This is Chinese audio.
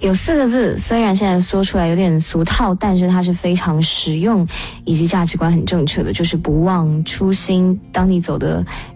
有4个字，虽然现在说出来有点俗套，但是它是非常实用以及价值观很正确的，就是不忘初心。当你走的